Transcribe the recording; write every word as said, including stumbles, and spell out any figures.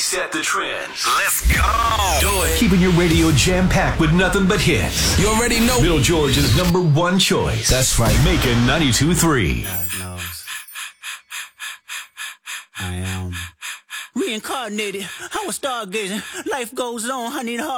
set the trends. Let's go. Do it. Keeping your radio jam-packed with nothing but hits. You already know. Bill George's number one choice. That's right. Macon ninety-two point three. God knows. I am reincarnated. I was stargazing. Life goes on. I need a heart.